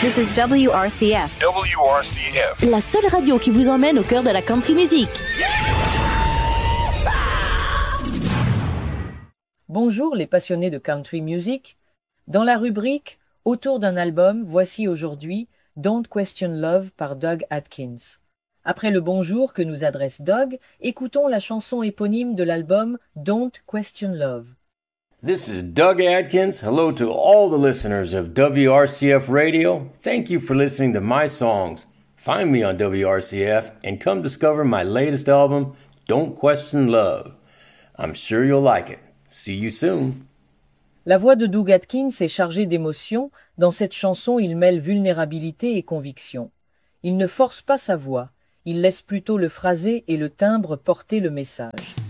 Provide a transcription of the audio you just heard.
This is WRCF. WRCF. La seule radio qui vous emmène au cœur de la country music. Bonjour les passionnés de country music. Dans la rubrique « Autour d'un album », voici aujourd'hui « Don't Question Love » par Doug Atkins. Après le bonjour que nous adresse Doug, écoutons la chanson éponyme de l'album « Don't Question Love ». This is Doug Atkins. Hello to all the listeners of WRCF Radio. Thank you for listening to my songs. Find me on WRCF and come discover my latest album, Don't Question Love. I'm sure you'll like it. See you soon. La voix de Doug Atkins est chargée d'émotion. Dans cette chanson, il mêle vulnérabilité et conviction. Il ne force pas sa voix. Il laisse plutôt le phrasé et le timbre porter le message.